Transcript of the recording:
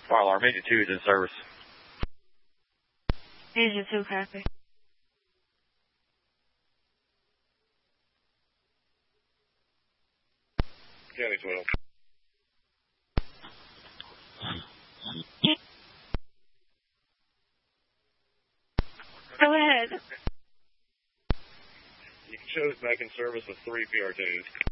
Fire alarm, Engine 2 is in service. Engine 2, copy. County 12. Go ahead. You can show us back in service with 3 PR2s.